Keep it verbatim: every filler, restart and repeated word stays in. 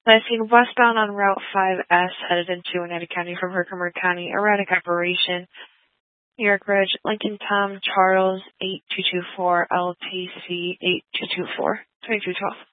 Last seen westbound on Route five S headed into Oneida County from Herkimer County. Erratic operation. New York Ridge, Lincoln Tom Charles eight two two four L T C eight two two four, twenty-two twelve.